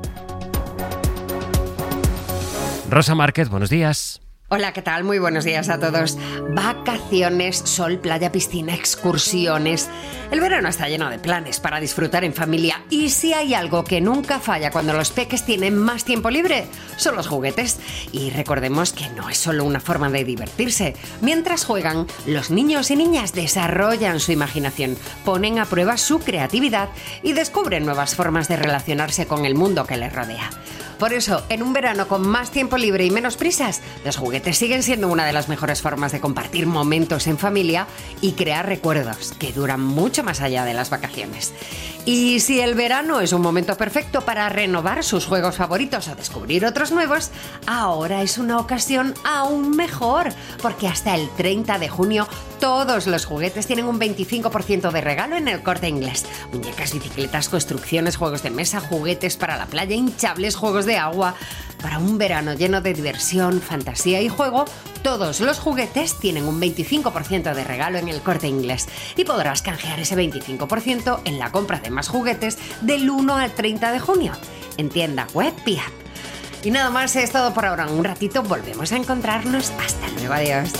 Rosa Márquez, buenos días. Hola, ¿qué tal? Muy buenos días a todos. Vacaciones, sol, playa, piscina, excursiones. El verano está lleno de planes para disfrutar en familia. Y si hay algo que nunca falla cuando los peques tienen más tiempo libre, son los juguetes. Y recordemos que no es solo una forma de divertirse. Mientras juegan, los niños y niñas desarrollan su imaginación, ponen a prueba su creatividad y descubren nuevas formas de relacionarse con el mundo que les rodea. Por eso, en un verano con más tiempo libre y menos prisas, los juguetes siguen siendo una de las mejores formas de compartir momentos en familia y crear recuerdos que duran mucho más allá de las vacaciones. Y si el verano es un momento perfecto para renovar sus juegos favoritos o descubrir otros nuevos, ahora es una ocasión aún mejor, porque hasta el treinta de junio todos los juguetes tienen un veinticinco por ciento de regalo en El Corte Inglés. Muñecas, bicicletas, construcciones, juegos de mesa, juguetes para la playa, hinchables, juegos de agua. Para un verano lleno de diversión, fantasía y juego, todos los juguetes tienen un veinticinco por ciento de regalo en El Corte Inglés y podrás canjear ese veinticinco por ciento en la compra de más juguetes del uno al treinta de junio en tienda web y app. Y nada más, es todo por ahora. En un ratito volvemos a encontrarnos. Hasta luego, adiós.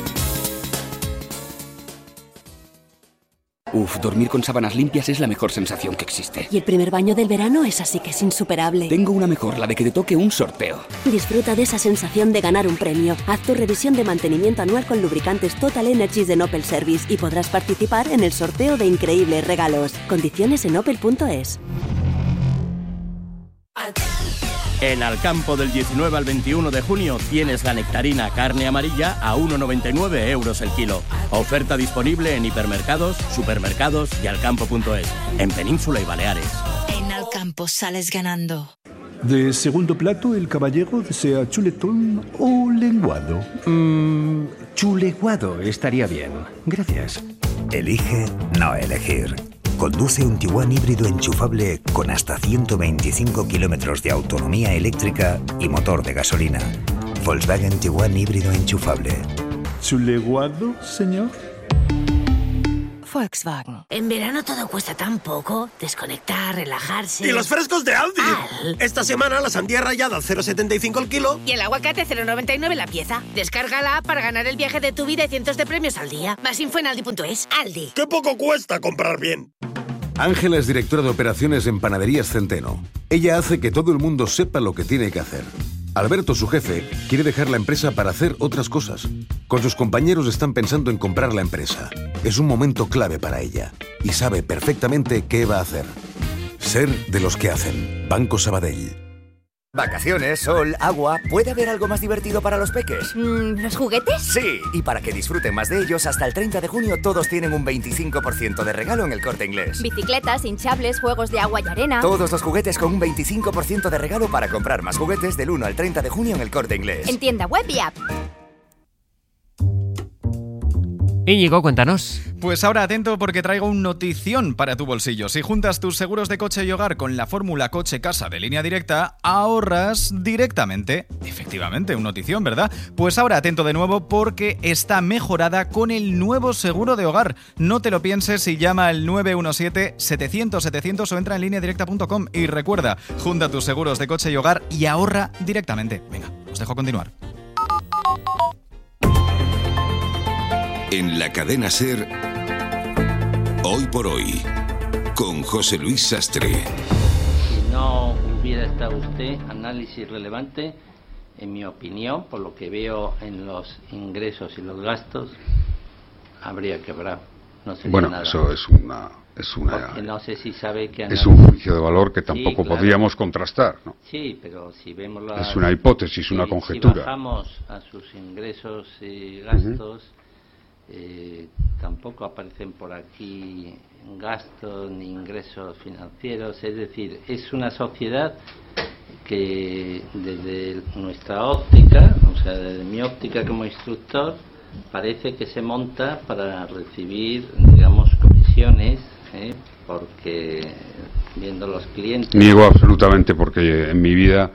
Uf, dormir con sábanas limpias es la mejor sensación que existe. Y el primer baño del verano es así que es insuperable. Tengo una mejor, la de que te toque un sorteo. Disfruta de esa sensación de ganar un premio. Haz tu revisión de mantenimiento anual con lubricantes Total Energies de Opel Service y podrás participar en el sorteo de increíbles regalos. Condiciones en opel punto es. En Alcampo del diecinueve al veintiuno de junio tienes la nectarina carne amarilla a uno con noventa y nueve euros el kilo. Oferta disponible en hipermercados, supermercados y alcampo punto es, en Península y Baleares. En Alcampo sales ganando. De segundo plato, el caballero desea chuletón o lenguado. Mmm, chuleguado estaría bien. Gracias. Elige no elegir. Conduce un Tiguan híbrido enchufable con hasta ciento veinticinco kilómetros de autonomía eléctrica y motor de gasolina. Volkswagen Tiguan híbrido enchufable. ¿Chuleguado, señor? Volkswagen. En verano todo cuesta tan poco. Desconectar, relajarse. ¡Y los frescos de Aldi! Al. Esta semana la sandía rallada cero coma setenta y cinco el kilo. Y el aguacate cero coma noventa y nueve la pieza. Descarga la app para ganar el viaje de tu vida y cientos de premios al día. Más info en aldi punto es. Aldi. ¡Qué poco cuesta comprar bien! Ángela es directora de operaciones en Panaderías Centeno. Ella hace que todo el mundo sepa lo que tiene que hacer. Alberto, su jefe, quiere dejar la empresa para hacer otras cosas. Con sus compañeros están pensando en comprar la empresa. Es un momento clave para ella y sabe perfectamente qué va a hacer. Ser de los que hacen. Banco Sabadell. Vacaciones, sol, agua... ¿Puede haber algo más divertido para los peques? Mm, ¿Los juguetes? Sí, y para que disfruten más de ellos, hasta el treinta de junio todos tienen un veinticinco por ciento de regalo en El Corte Inglés. Bicicletas, hinchables, juegos de agua y arena... Todos los juguetes con un veinticinco por ciento de regalo para comprar más juguetes del uno al treinta de junio en El Corte Inglés. En tienda web y app. Íñigo, cuéntanos. Pues ahora atento porque traigo un notición para tu bolsillo. Si juntas tus seguros de coche y hogar con la fórmula coche-casa de Línea Directa, ahorras directamente. Efectivamente, un notición, ¿verdad? Pues ahora atento de nuevo porque está mejorada con el nuevo seguro de hogar. No te lo pienses y llama al nueve uno siete, setecientos, setecientos o entra en línea directa punto com y recuerda, junta tus seguros de coche y hogar y ahorra directamente. Venga, os dejo continuar. En la cadena SER, Hoy por Hoy, con José Luis Sastre. Si no hubiera estado usted, análisis relevante, en mi opinión, por lo que veo en los ingresos y los gastos, habría quebrado. No sé bueno, nada. Eso es una... Es, una, Porque no sé si sabe que es un juicio de valor que tampoco sí, claro. podríamos contrastar, ¿no? Sí, pero si vemos la... Es una hipótesis, si, una conjetura. Si bajamos a sus ingresos y gastos... Uh-huh. Eh, tampoco aparecen por aquí gastos ni ingresos financieros, es decir, es una sociedad que desde nuestra óptica, o sea, desde mi óptica como instructor, parece que se monta para recibir, digamos, comisiones, ¿eh? Porque viendo los clientes... Niego absolutamente, porque en mi vida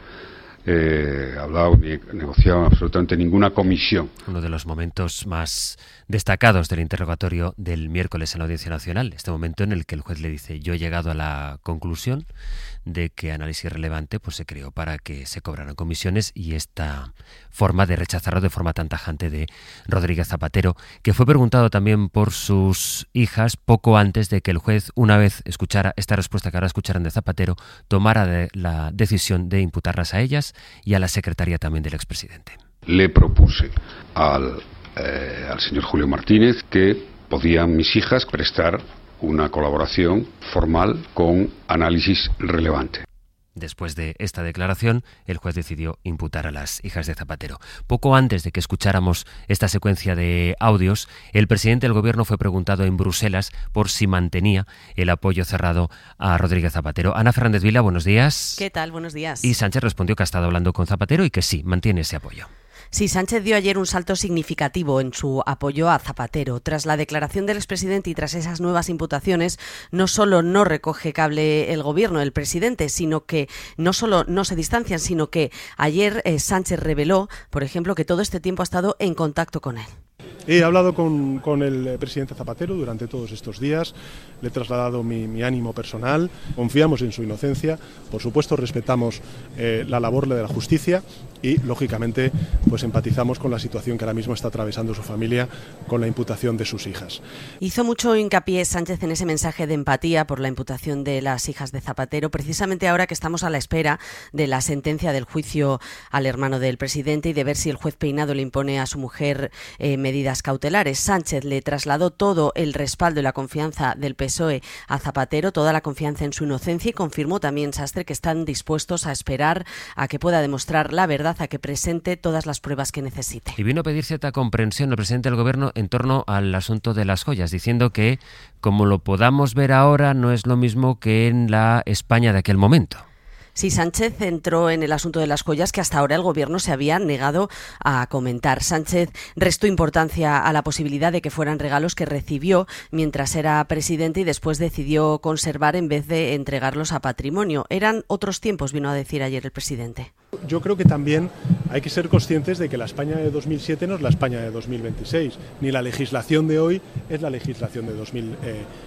he eh, hablado ni he negociado absolutamente ninguna comisión. Uno de los momentos más destacados del interrogatorio del miércoles en la Audiencia Nacional, este momento en el que el juez le dice: yo he llegado a la conclusión de que análisis relevante pues se creó para que se cobraran comisiones, y esta forma de rechazarlo de forma tan tajante de Rodríguez Zapatero, que fue preguntado también por sus hijas poco antes de que el juez, una vez escuchara esta respuesta que ahora escucharán de Zapatero, tomara de la decisión de imputarlas a ellas y a la secretaria también del expresidente. Le propuse al, eh, al señor Julio Martínez que podían mis hijas prestar una colaboración formal con análisis relevante. Después de esta declaración, el juez decidió imputar a las hijas de Zapatero. Poco antes de que escucháramos esta secuencia de audios, el presidente del gobierno fue preguntado en Bruselas por si mantenía el apoyo cerrado a Rodríguez Zapatero. Ana Fernández Vila, buenos días. ¿Qué tal? Buenos días. Y Sánchez respondió que ha estado hablando con Zapatero y que sí, mantiene ese apoyo. Sí, Sánchez dio ayer un salto significativo en su apoyo a Zapatero. Tras la declaración del expresidente y tras esas nuevas imputaciones, no solo no recoge cable el gobierno del presidente, sino que no solo no se distancian, sino que ayer eh, Sánchez reveló, por ejemplo, que todo este tiempo ha estado en contacto con él. He hablado con, con el presidente Zapatero durante todos estos días, le he trasladado mi, mi ánimo personal, confiamos en su inocencia, por supuesto respetamos eh, la labor de la justicia y, lógicamente, pues empatizamos con la situación que ahora mismo está atravesando su familia con la imputación de sus hijas. Hizo mucho hincapié Sánchez en ese mensaje de empatía por la imputación de las hijas de Zapatero, precisamente ahora que estamos a la espera de la sentencia del juicio al hermano del presidente y de ver si el juez Peinado le impone a su mujer eh, medidas medidas cautelares. Sánchez le trasladó todo el respaldo y la confianza del P S O E a Zapatero, toda la confianza en su inocencia, y confirmó también Sastre que están dispuestos a esperar a que pueda demostrar la verdad, a que presente todas las pruebas que necesite. Y vino a pedir cierta comprensión al presidente del Gobierno en torno al asunto de las joyas, diciendo que, como lo podamos ver ahora, no es lo mismo que en la España de aquel momento. Sí, Sánchez entró en el asunto de las joyas que hasta ahora el Gobierno se había negado a comentar. Sánchez restó importancia a la posibilidad de que fueran regalos que recibió mientras era presidente y después decidió conservar en vez de entregarlos a patrimonio. Eran otros tiempos, vino a decir ayer el presidente. Yo creo que también hay que ser conscientes de que la España de dos mil siete no es la España de dos mil veintiséis, ni la legislación de hoy es la legislación de dos mil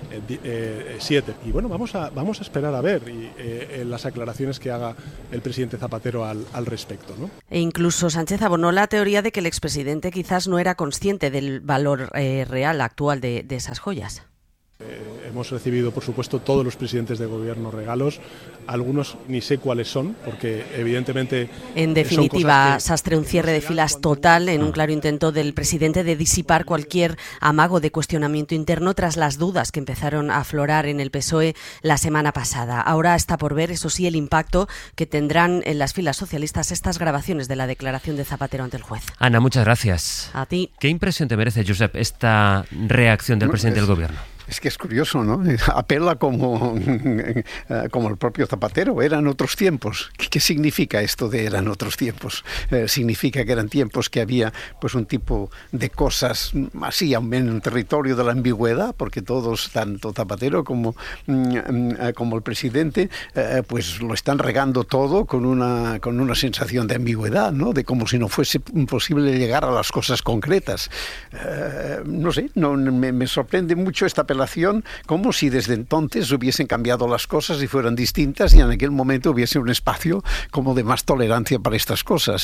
siete. Y bueno, vamos a, vamos a esperar a ver y, eh, las aclaraciones que haga el presidente Zapatero al, al respecto, ¿no? E incluso Sánchez abonó la teoría de que el expresidente quizás no era consciente del valor eh, real actual de, de esas joyas. Eh, hemos recibido, por supuesto, todos los presidentes de gobierno regalos. Algunos ni sé cuáles son, porque evidentemente... En definitiva, que... Sastre, un cierre de filas total en un claro intento del presidente de disipar cualquier amago de cuestionamiento interno tras las dudas que empezaron a aflorar en el P S O E la semana pasada. Ahora está por ver, eso sí, el impacto que tendrán en las filas socialistas estas grabaciones de la declaración de Zapatero ante el juez. Ana, muchas gracias. A ti. ¿Qué impresión te merece, Josep, esta reacción del no, presidente es... del Gobierno? Es que es curioso, ¿no? Apela como, como el propio Zapatero. Eran otros tiempos. ¿Qué significa esto de eran otros tiempos? Eh, significa que eran tiempos que había pues un tipo de cosas así, en un territorio de la ambigüedad, porque todos, tanto Zapatero como, como el presidente, eh, pues lo están regando todo con una, con una sensación de ambigüedad, ¿no? De como si no fuese posible llegar a las cosas concretas. Eh, no sé, no, me, me sorprende mucho esta apelación, como si desde entonces hubiesen cambiado las cosas y fueran distintas y en aquel momento hubiese un espacio como de más tolerancia para estas cosas.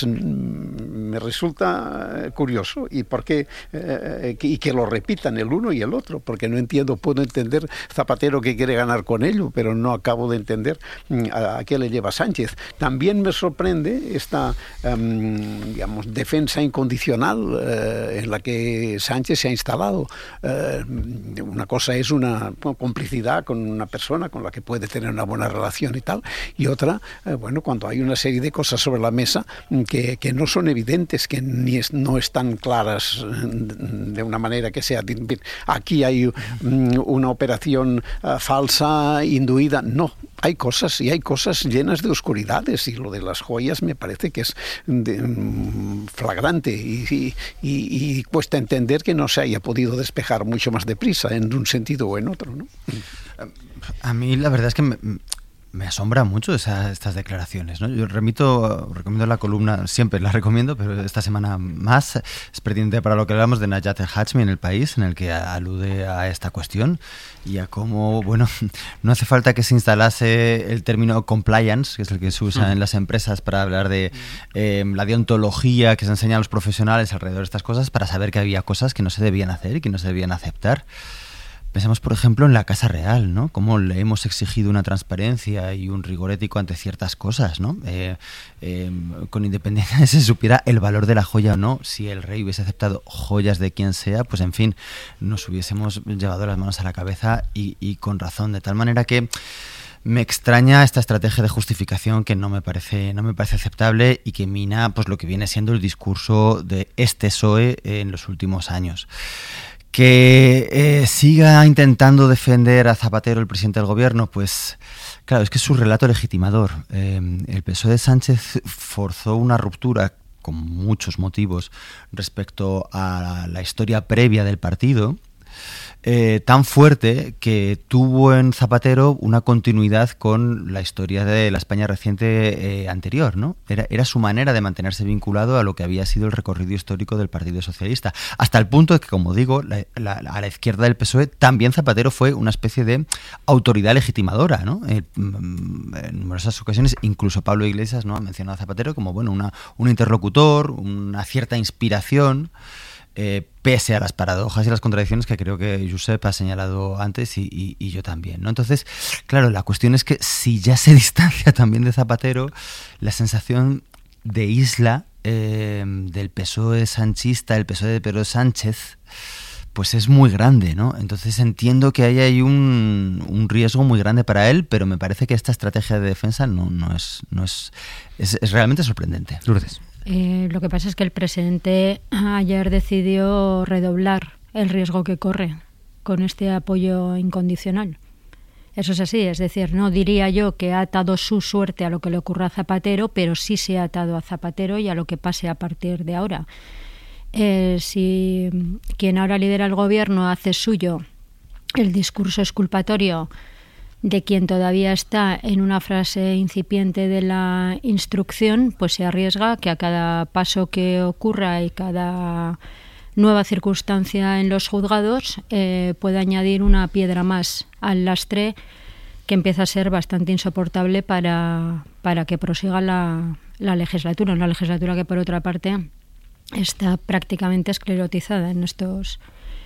Me resulta curioso y por qué eh, y que lo repitan el uno y el otro, porque no entiendo, puedo entender Zapatero que quiere ganar con ello, pero no acabo de entender a, a qué le lleva Sánchez. También me sorprende esta um, digamos defensa incondicional uh, en la que Sánchez se ha instalado. Uh, una cosa Cosa es una complicidad con una persona con la que puede tener una buena relación y tal, y otra, eh, bueno, cuando hay una serie de cosas sobre la mesa que, que no son evidentes, que ni es, no están claras de una manera que sea, aquí hay um, una operación uh, falsa, induida, no. Hay cosas y hay cosas llenas de oscuridades y lo de las joyas me parece que es de, um, flagrante y, y, y, y cuesta entender que no se haya podido despejar mucho más deprisa en un sentido o en otro, ¿no? A mí la verdad es que me, me asombra mucho esa, estas declaraciones, ¿no? Yo remito, recomiendo la columna, siempre la recomiendo, pero esta semana más, es pertinente para lo que hablamos de Najat El-Hachmi en El País, en el que alude a esta cuestión y a cómo, bueno, no hace falta que se instalase el término compliance, que es el que se usa en las empresas para hablar de eh, la deontología que se enseña a los profesionales alrededor de estas cosas, para saber que había cosas que no se debían hacer y que no se debían aceptar. Pensamos, por ejemplo, en la Casa Real, ¿no? Cómo le hemos exigido una transparencia y un rigor ético ante ciertas cosas, ¿no? Eh, eh, con independencia de si se supiera el valor de la joya o no, si el rey hubiese aceptado joyas de quien sea, pues en fin, nos hubiésemos llevado las manos a la cabeza y, y con razón, de tal manera que me extraña esta estrategia de justificación que no me parece no me parece aceptable y que mina pues lo que viene siendo el discurso de este P S O E en los últimos años. Que eh, siga intentando defender a Zapatero, el presidente del gobierno, pues claro, es que es su relato legitimador. Eh, el P S O E de Sánchez forzó una ruptura con muchos motivos respecto a la historia previa del partido, Eh, tan fuerte que tuvo en Zapatero una continuidad con la historia de la España reciente eh, anterior, ¿no? Era, era su manera de mantenerse vinculado a lo que había sido el recorrido histórico del Partido Socialista, hasta el punto de que, como digo, la, la, a la izquierda del P S O E también Zapatero fue una especie de autoridad legitimadora, ¿no? Eh, en numerosas ocasiones, incluso Pablo Iglesias, ¿no?, ha mencionado a Zapatero como, bueno, una, un interlocutor, una cierta inspiración. Eh, pese a las paradojas y las contradicciones que creo que Josep ha señalado antes y, y, y yo también, ¿no? Entonces, claro, la cuestión es que si ya se distancia también de Zapatero, la sensación de isla eh, del P S O E sanchista, el P S O E de Pedro Sánchez, pues es muy grande, ¿no? Entonces entiendo que ahí hay un, un riesgo muy grande para él, pero me parece que esta estrategia de defensa no, no es, no es, es, es realmente sorprendente. Lourdes. Eh, lo que pasa es que el presidente ayer decidió redoblar el riesgo que corre con este apoyo incondicional. Eso es así, es decir, no diría yo que ha atado su suerte a lo que le ocurra a Zapatero, pero sí se ha atado a Zapatero y a lo que pase a partir de ahora. Eh, si quien ahora lidera el gobierno hace suyo el discurso exculpatorio de quien todavía está en una fase incipiente de la instrucción, pues se arriesga que a cada paso que ocurra y cada nueva circunstancia en los juzgados eh, pueda añadir una piedra más al lastre que empieza a ser bastante insoportable para, para que prosiga la, la legislatura, una legislatura que por otra parte está prácticamente esclerotizada en estos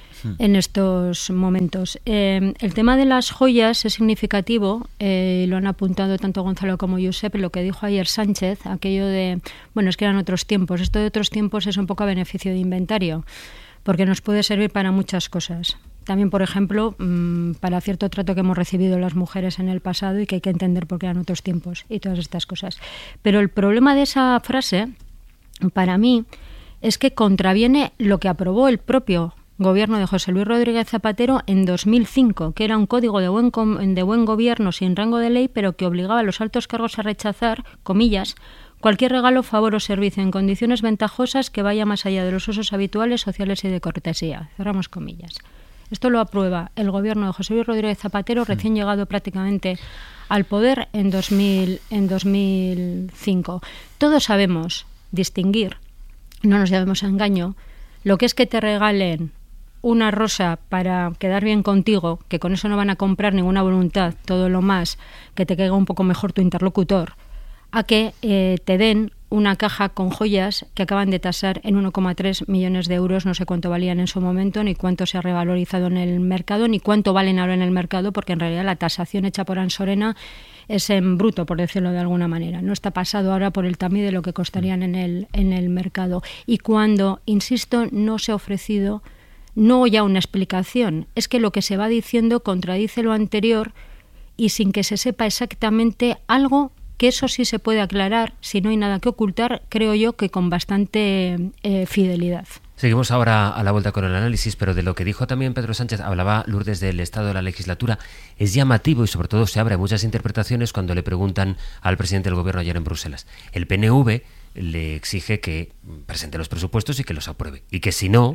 en estos momentos. Eh, el tema de las joyas es significativo, eh, lo han apuntado tanto Gonzalo como Josep, lo que dijo ayer Sánchez, aquello de, bueno, es que eran otros tiempos. Esto de otros tiempos es un poco a beneficio de inventario, porque nos puede servir para muchas cosas. También, por ejemplo, mmm, para cierto trato que hemos recibido las mujeres en el pasado y que hay que entender por qué eran otros tiempos y todas estas cosas. Pero el problema de esa frase, para mí, es que contraviene lo que aprobó el propio gobierno de José Luis Rodríguez Zapatero en dos mil cinco, que era un código de buen, de buen gobierno sin rango de ley, pero que obligaba a los altos cargos a rechazar, comillas, cualquier regalo, favor o servicio en condiciones ventajosas que vaya más allá de los usos habituales, sociales y de cortesía. Cerramos comillas. Esto lo aprueba el gobierno de José Luis Rodríguez Zapatero, recién llegado prácticamente al poder en, dos mil, en dos mil cinco. Todos sabemos distinguir, no nos llevemos a engaño, lo que es que te regalen una rosa para quedar bien contigo, que con eso no van a comprar ninguna voluntad, todo lo más, que te caiga un poco mejor tu interlocutor, a que eh, te den una caja con joyas que acaban de tasar en uno coma tres millones de euros, no sé cuánto valían en su momento, ni cuánto se ha revalorizado en el mercado, ni cuánto valen ahora en el mercado, porque en realidad la tasación hecha por Ansorena es en bruto, por decirlo de alguna manera. No está pasado ahora por el tamiz de lo que costarían en el, en el mercado. Y cuando, insisto, no se ha ofrecido no ya una explicación, es que lo que se va diciendo contradice lo anterior y sin que se sepa exactamente algo que eso sí se puede aclarar, si no hay nada que ocultar, creo yo que con bastante eh, fidelidad. Seguimos ahora a la vuelta con el análisis, pero de lo que dijo también Pedro Sánchez, hablaba Lourdes del estado de la legislatura, es llamativo y sobre todo se abre muchas interpretaciones cuando le preguntan al presidente del gobierno ayer en Bruselas. El P N V le exige que presente los presupuestos y que los apruebe, y que si no,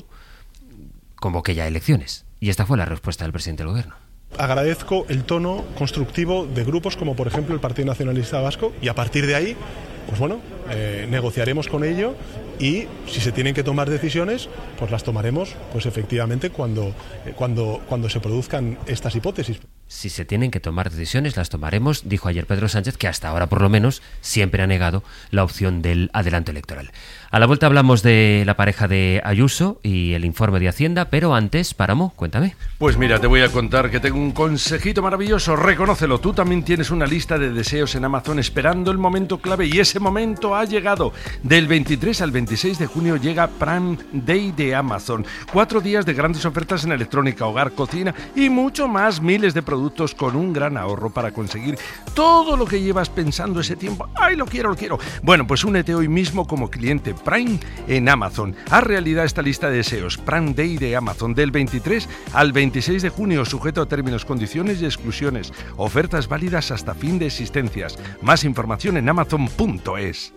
convoque ya elecciones. Y esta fue la respuesta del presidente del gobierno. Agradezco el tono constructivo de grupos como por ejemplo el Partido Nacionalista Vasco y a partir de ahí, pues bueno, eh, negociaremos con ello y si se tienen que tomar decisiones, pues las tomaremos pues efectivamente cuando, eh, cuando, cuando se produzcan estas hipótesis. Si se tienen que tomar decisiones, las tomaremos, dijo ayer Pedro Sánchez, que hasta ahora por lo menos siempre ha negado la opción del adelanto electoral. A la vuelta hablamos de la pareja de Ayuso y el informe de Hacienda, pero antes, Páramo, cuéntame. Pues mira, te voy a contar que tengo un consejito maravilloso, reconócelo, tú también tienes una lista de deseos en Amazon esperando el momento clave y ese momento ha llegado. Del veintitrés al veintiséis de junio llega Prime Day de Amazon. Cuatro días de grandes ofertas en electrónica, hogar, cocina y mucho más, miles de productos con un gran ahorro para conseguir todo lo que llevas pensando ese tiempo. ¡Ay, lo quiero, lo quiero! Bueno, pues únete hoy mismo como cliente Prime en Amazon. Haz realidad esta lista de deseos. Prime Day de Amazon del veintitrés al veintiséis de junio, sujeto a términos, condiciones y exclusiones. Ofertas válidas hasta fin de existencias. Más información en amazon punto es.